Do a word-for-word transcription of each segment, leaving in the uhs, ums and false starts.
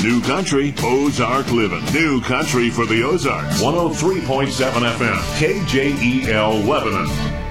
New Country, Ozark Living. New Country for the Ozarks. one oh three point seven F M, K J E L Lebanon.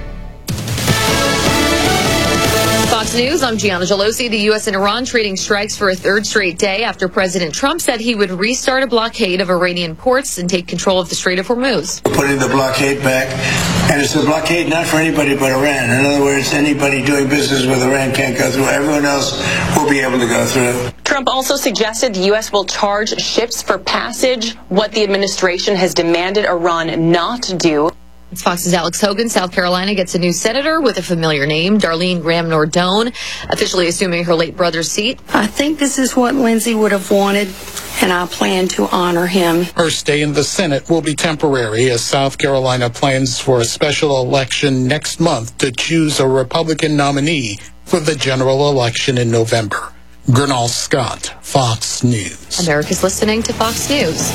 Fox News, I'm Gianna Gelosi. The U S and Iran trading strikes for a third straight day after President Trump said he would restart a blockade of Iranian ports and take control of the Strait of Hormuz. Putting the blockade back, and it's a blockade not for anybody but Iran. In other words, anybody doing business with Iran can't go through. Everyone else will be able to go through. Trump also suggested the U S will charge ships for passage, what the administration has demanded Iran not do. It's Fox's Alex Hogan. South Carolina gets a new senator with a familiar name, Darlene Graham Nordone, officially assuming her late brother's seat. I think this is what Lindsey would have wanted, and I plan to honor him. Her stay in the Senate will be temporary as South Carolina plans for a special election next month to choose a Republican nominee for the general election in November. Gernal Scott, Fox News. America's listening to Fox News.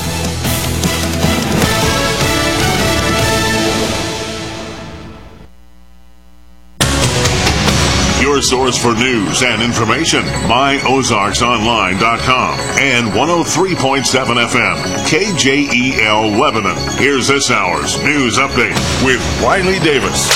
Your source for news and information, my ozarks online dot com and one oh three point seven F M, K J E L Lebanon. Here's this hour's news update with Riley Davis.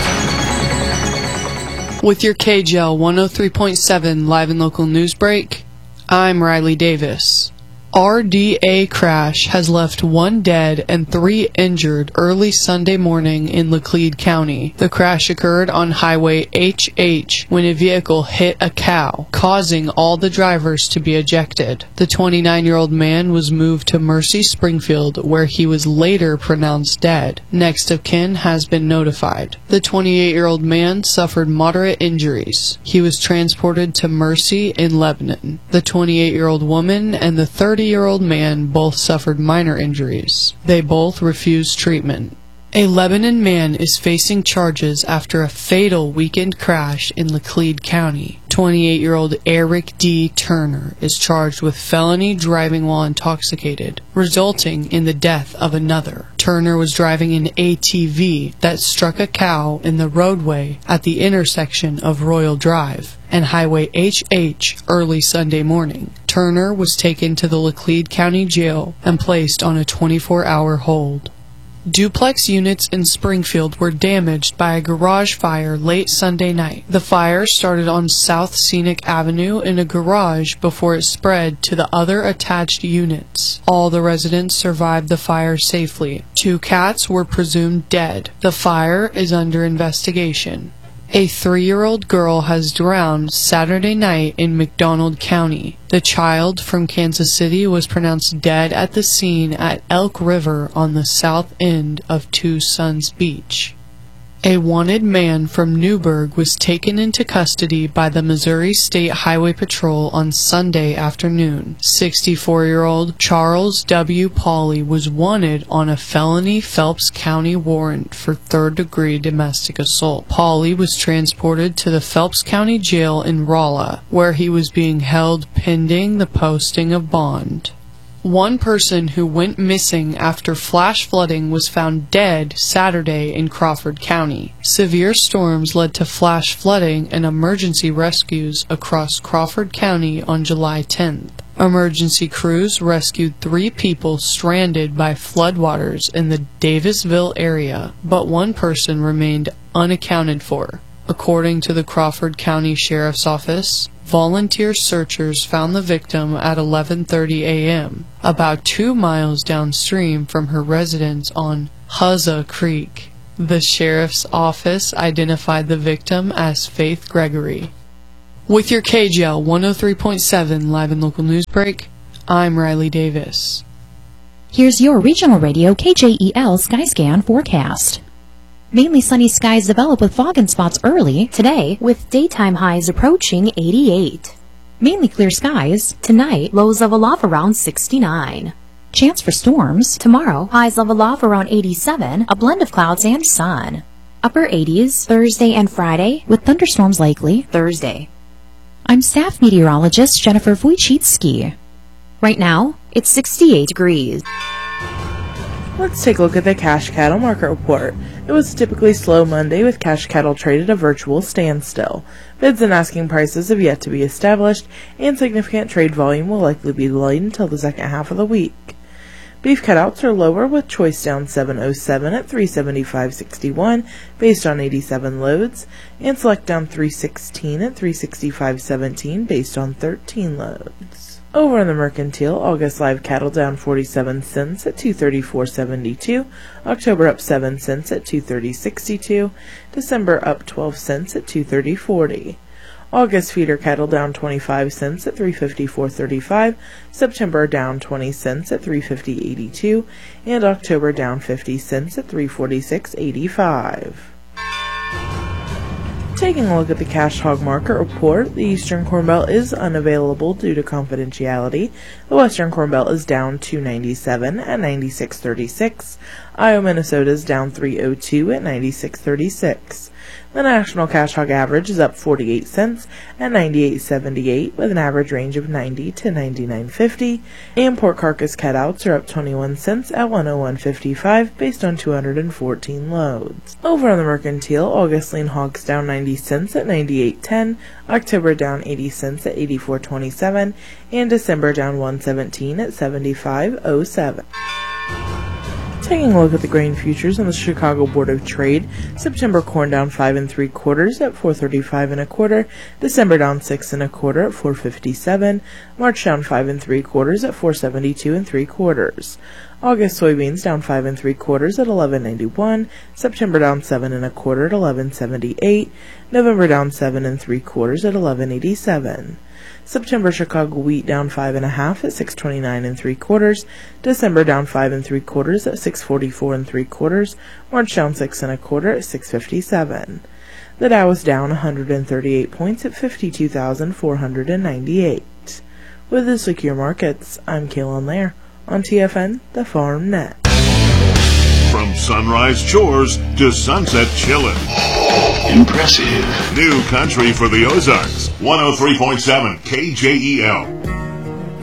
With your K J L one oh three point seven live and local news break, I'm Riley Davis. R D A crash has left one dead and three injured early Sunday morning in Laclede County. The crash occurred on Highway H H when a vehicle hit a cow, causing all the drivers to be ejected. The twenty-nine-year-old man was moved to Mercy Springfield, where he was later pronounced dead. Next of kin has been notified. The twenty-eight-year-old man suffered moderate injuries. He was transported to Mercy in Lebanon. The twenty-eight-year-old woman and the thirty-year-old man both suffered minor injuries. They both refused treatment. A Lebanon man is facing charges after a fatal weekend crash in Laclede County. twenty-eight-year-old Eric D. Turner is charged with felony driving while intoxicated, resulting in the death of another. Turner was driving an A T V that struck a cow in the roadway at the intersection of Royal Drive and Highway H H early Sunday morning. Turner was taken to the Laclede County Jail and placed on a twenty-four hour hold. Duplex units in Springfield were damaged by a garage fire late Sunday night. The fire started on South Scenic Avenue in a garage before it spread to the other attached units. All the residents survived the fire safely. Two cats were presumed dead. The fire is under investigation. A three-year-old girl has drowned Saturday night in McDonald County. The child from Kansas City was pronounced dead at the scene at Elk River on the south end of Two Sons Beach. A wanted man from Newburgh was taken into custody by the Missouri State Highway Patrol on Sunday afternoon. sixty-four-year-old Charles W. Pauley was wanted on a felony Phelps County warrant for third-degree domestic assault. Pauley was transported to the Phelps County Jail in Rolla, where he was being held pending the posting of bond. One person who went missing after flash flooding was found dead Saturday in Crawford County. Severe storms led to flash flooding and emergency rescues across Crawford County on July tenth. Emergency crews rescued three people stranded by floodwaters in the Davisville area, but one person remained unaccounted for. According to the Crawford County Sheriff's Office, volunteer searchers found the victim at eleven thirty a m, about two miles downstream from her residence on Huzza Creek. The sheriff's office identified the victim as Faith Gregory. With your K J L one oh three point seven live and local news break, I'm Riley Davis. Here's your regional radio K J E L Skyscan forecast. Mainly sunny skies develop with fog and spots early today, with daytime highs approaching eighty-eight. Mainly clear skies tonight, lows level off around sixty-nine. Chance for storms tomorrow, highs level off around eighty-seven, a blend of clouds and sun. Upper eighties Thursday and Friday, with thunderstorms likely Thursday. I'm staff meteorologist Jennifer Wojcicki. Right now, it's sixty-eight degrees. Let's take a look at the cash cattle market report. It was a typically slow Monday with cash cattle traded a virtual standstill. Bids and asking prices have yet to be established, and significant trade volume will likely be delayed until the second half of the week. Beef cutouts are lower, with choice down seven oh seven at three seventy-five sixty-one based on eighty-seven loads, and select down three sixteen at three sixty-five seventeen based on thirteen loads. Over in the mercantile, August live cattle down forty-seven cents at two thirty-four seventy-two, October up seven cents at two thirty sixty-two, December up twelve cents at two thirty forty. August feeder cattle down twenty-five cents at three fifty-four thirty-five, September down twenty cents at three fifty eighty-two, and October down fifty cents at three forty-six eighty-five. Taking a look at the cash hog market report, the Eastern Corn Belt is unavailable due to confidentiality. The Western Corn Belt is down two ninety-seven at ninety-six thirty-six. Iowa, Minnesota is down three oh two at ninety-six thirty-six. The national cash hog average is up forty-eight cents at ninety-eight seventy-eight, with an average range of ninety to ninety-nine fifty. And pork carcass cutouts are up twenty-one cents at one oh one fifty-five based on two hundred fourteen loads. Over on the mercantile, August lean hogs down ninety cents at ninety-eight ten, October down eighty cents at eighty-four twenty-seven, and December down one seventeen at seventy-five oh seven. Taking a look at the grain futures on the Chicago Board of Trade, September corn down five and three quarters at four thirty-five and a quarter, December down six and a quarter at four fifty-seven, March down five and three quarters at four seventy-two and three quarters. August soybeans down five and three quarters at eleven ninety-one, September down seven and a quarter at eleven seventy-eight, November down seven and three quarters at eleven eighty-seven. September Chicago wheat down five and a half at six twenty-nine and three quarters, December down five and three quarters at six forty-four and three quarters, March down six and a quarter at six fifty-seven. The Dow was down one hundred thirty-eight points at fifty-two thousand four hundred ninety-eight. With this week your markets, I'm Kaylin Lair on T F N, the Farm Net. From sunrise chores to sunset chillin'. Impressive. New country for the Ozarks. one oh three point seven K J E L.